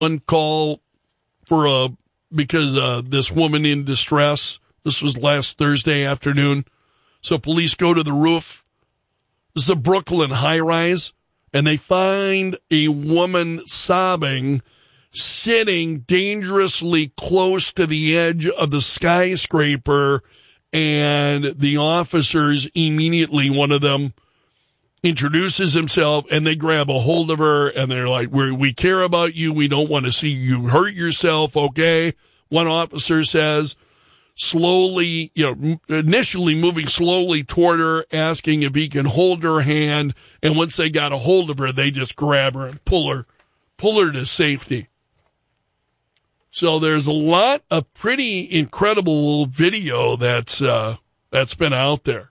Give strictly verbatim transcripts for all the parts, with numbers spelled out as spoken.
one call for a because uh, this woman in distress. This was last Thursday afternoon. So police go to the roof. This is a Brooklyn high-rise, and they find a woman sobbing, sitting dangerously close to the edge of the skyscraper, and the officers immediately, one of them introduces himself, and they grab a hold of her, and they're like, we we care about you. We don't want to see you hurt yourself, okay? One officer says, slowly, you know, initially moving slowly toward her, asking if he can hold her hand, and once they got a hold of her, they just grab her and pull her, pull her to safety. So there's a lot of pretty incredible video that's uh, that's been out there.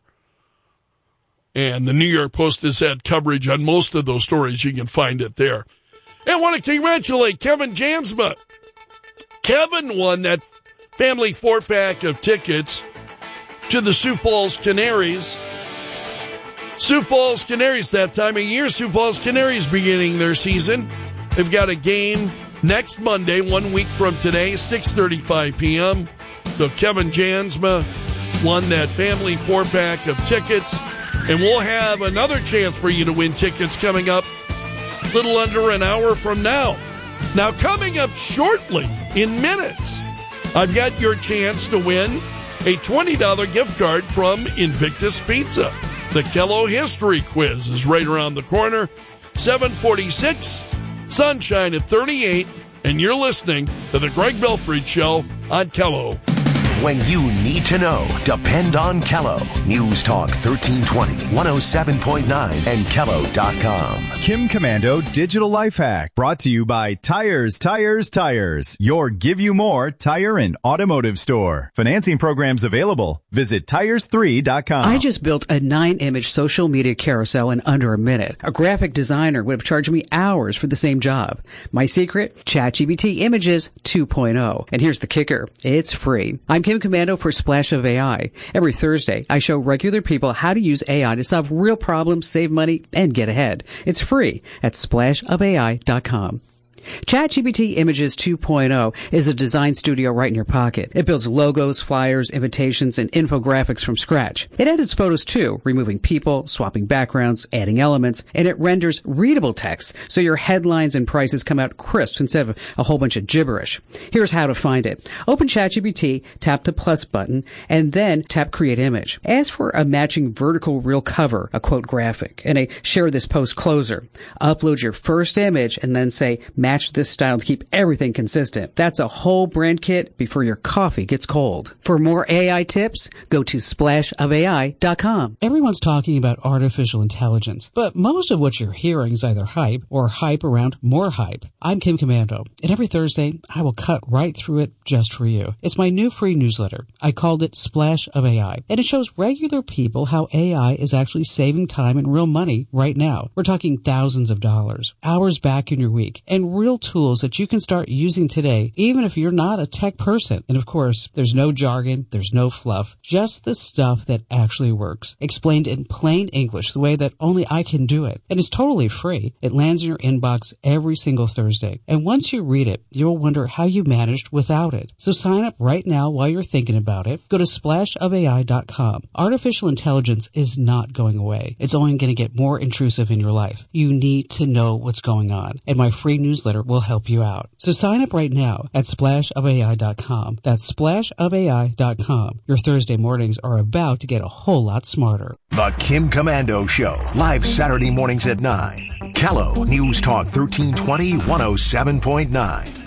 And the New York Post has had coverage on most of those stories. You can find it there. And I want to congratulate Kevin Jansma. Kevin won that family four-pack of tickets to the Sioux Falls Canaries. Sioux Falls Canaries, that time of year, Sioux Falls Canaries beginning their season. They've got a game next Monday, one week from today, six thirty-five p.m. So Kevin Jansma won that family four-pack of tickets. And we'll have another chance for you to win tickets coming up a little under an hour from now. Now, coming up shortly, in minutes, I've got your chance to win a twenty dollars gift card from Invictus Pizza. The Kello History Quiz is right around the corner. seven forty-six, sunshine at thirty-eight, and you're listening to the Greg Belfry Show on Kello. When you need to know, depend on Kello. News Talk thirteen twenty, one oh seven point nine, and Kello dot com. Kim Commando Digital Life Hack, brought to you by Tires, Tires, Tires, your Give You More tire and automotive store. Financing programs available. Visit tires three dot com. I just built a nine-image social media carousel in under a minute. A graphic designer would have charged me hours for the same job. My secret? ChatGPT Images two point oh. And here's the kicker. It's free. I'm Kim Commando for Splash of A I. Every Thursday, I show regular people how to use A I to solve real problems, save money, and get ahead. It's free at splash of A I dot com. ChatGPT Images two point oh is a design studio right in your pocket. It builds logos, flyers, invitations, and infographics from scratch. It edits photos too, removing people, swapping backgrounds, adding elements, and it renders readable text so your headlines and prices come out crisp instead of a whole bunch of gibberish. Here's how to find it. Open ChatGPT, tap the plus button, and then tap Create Image. Ask for a matching vertical real cover, a quote graphic, and a share this post closer. Upload your first image and then say, match this style to keep everything consistent. That's a whole brand kit before your coffee gets cold. For more A I tips, go to splash of A I dot com. Everyone's talking about artificial intelligence, but most of what you're hearing is either hype or hype around more hype. I'm Kim Commando, and every Thursday I will cut right through it just for you. It's my new free newsletter. I called it Splash of A I, and it shows regular people how A I is actually saving time and real money right now. We're talking thousands of dollars, hours back in your week, and real tools that you can start using today, even if you're not a tech person. And of course, there's no jargon, there's no fluff, just the stuff that actually works, explained in plain English the way that only I can do it. And it's totally free. It lands in your inbox every single Thursday. And once you read it, you'll wonder how you managed without it. So sign up right now while you're thinking about it. Go to splash of A I dot com. Artificial intelligence is not going away. It's only going to get more intrusive in your life. You need to know what's going on. And my free newsletter will help you out. So sign up right now at splash of A I dot com. That's splash of A I dot com. Your Thursday mornings are about to get a whole lot smarter. The Kim Commando Show, live Saturday mornings at nine. Kello News Talk thirteen twenty, one oh seven point nine.